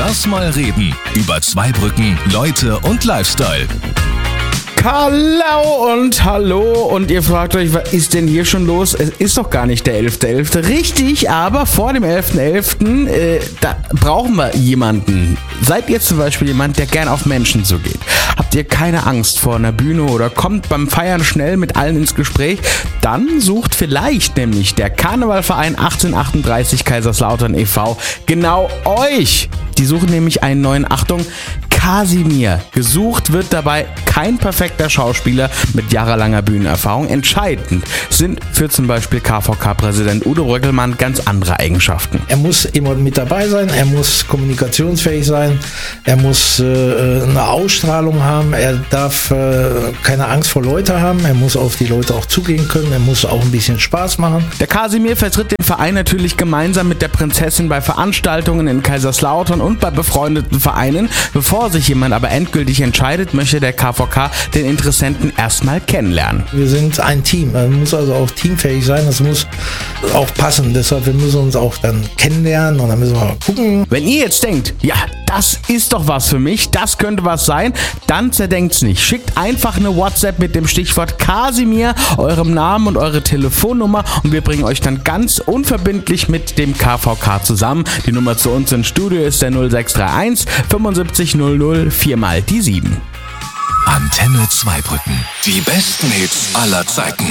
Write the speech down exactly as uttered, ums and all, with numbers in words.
Lass mal reden über Zweibrücken, Leute und Lifestyle. Hallo und hallo und ihr fragt euch, was ist denn hier schon los? Es ist doch gar nicht der elfter elfter Richtig, aber vor dem elfter elfter Äh, da brauchen wir jemanden. Seid ihr zum Beispiel jemand, der gern auf Menschen zugeht? Habt ihr keine Angst vor einer Bühne oder kommt beim Feiern schnell mit allen ins Gespräch? Dann sucht vielleicht nämlich der Karnevalverein achtzehnhundertachtunddreißig Kaiserslautern e V genau euch. Die suchen nämlich einen neuen, Achtung, Kasimir. Gesucht wird dabei kein perfekter Schauspieler mit jahrelanger Bühnenerfahrung. Entscheidend sind für zum Beispiel K V K-Präsident Udo Röckelmann ganz andere Eigenschaften. Er muss immer mit dabei sein, er muss kommunikationsfähig sein, er muss äh, eine Ausstrahlung haben, er darf äh, keine Angst vor Leuten haben, er muss auf die Leute auch zugehen können, er muss auch ein bisschen Spaß machen. Der Kasimir vertritt den Verein natürlich gemeinsam mit der Prinzessin bei Veranstaltungen in Kaiserslautern und bei befreundeten Vereinen. Bevor sich jemand aber endgültig entscheidet, möchte der K V K den Interessenten erstmal kennenlernen. Wir sind ein Team, man muss also auch teamfähig sein, das muss auch passen, deshalb wir müssen uns auch dann kennenlernen und dann müssen wir mal gucken. Wenn ihr jetzt denkt, ja, das ist doch was für mich, das könnte was sein, dann zerdenkt's nicht. Schickt einfach eine WhatsApp mit dem Stichwort Kasimir, eurem Namen und eure Telefonnummer und wir bringen euch dann ganz unverbindlich mit dem K V K zusammen. Die Nummer zu uns ins Studio ist der null sechs drei eins fünfundsiebzig null null vier mal die sieben. Antenne Zweibrücken. Die besten Hits aller Zeiten.